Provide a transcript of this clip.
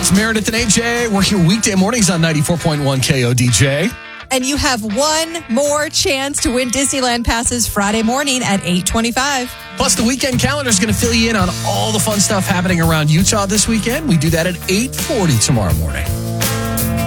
It's Meredith and AJ. We're here weekday mornings on 94.1 KODJ. And you have one more chance to win Disneyland passes Friday morning at 8:25. Plus, the weekend calendar is going to fill you in on all the fun stuff happening around Utah this weekend. We do that at 8:40 tomorrow morning.